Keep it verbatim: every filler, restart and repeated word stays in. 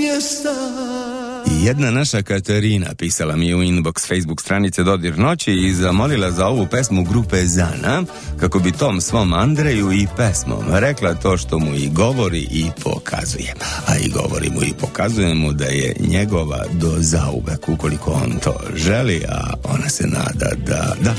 mjesta. Jedna naša Katarina pisala mi je u inbox Facebook stranice Dodir noći i zamolila za ovu pesmu grupe Zana kako bi tom svom Andreju i pesmom rekla to što mu i govori i pokazuje. A i govori mu i pokazuje mu da je njegova do zauvek ukoliko on to želi, a ona se nada da... da